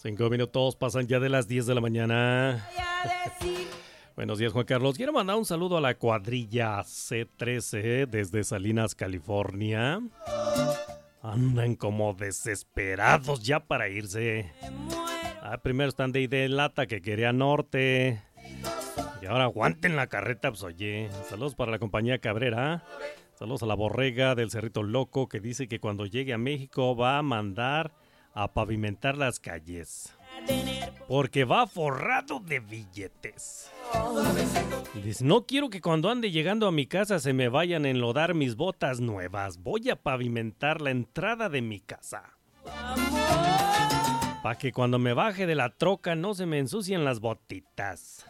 5 minutos pasan ya de las 10 de la mañana. Buenos días, Juan Carlos. Quiero mandar un saludo a la cuadrilla C13 desde Salinas, California. Andan como desesperados ya para irse. Primero están de lata que quería norte. Y ahora aguanten la carreta, pues oye. Saludos para la compañía Cabrera. Saludos a la borrega del Cerrito Loco que dice que cuando llegue a México va a mandar a pavimentar las calles. Porque va forrado de billetes. Y dice, no quiero que cuando ande llegando a mi casa se me vayan a enlodar mis botas nuevas. Voy a pavimentar la entrada de mi casa. Para que cuando me baje de la troca no se me ensucien las botitas.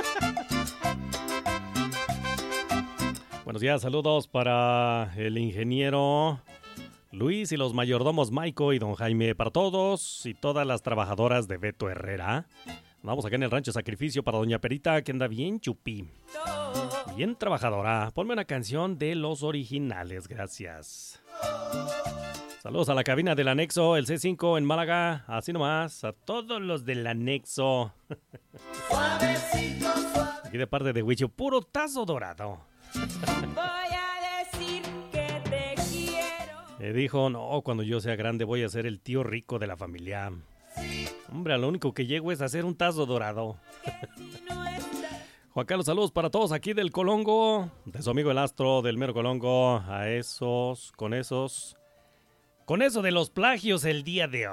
Buenos días, saludos para el ingeniero Luis y los mayordomos Maico y don Jaime, para todos y todas las trabajadoras de Beto Herrera. Vamos acá en el Rancho Sacrificio para doña Perita, que anda bien chupi, bien trabajadora. Ponme una canción de los originales, gracias. Saludos a la cabina del anexo, el C5 en Málaga, así nomás, a todos los del anexo. Aquí de parte de Huicho, puro tazo dorado. Dijo, no, cuando yo sea grande voy a ser el tío rico de la familia. Hombre, a lo único que llego es hacer un tazo dorado. Juan Carlos, saludos para todos aquí del Colongo, de su amigo el Astro, del mero Colongo, con eso de los plagios el día de hoy.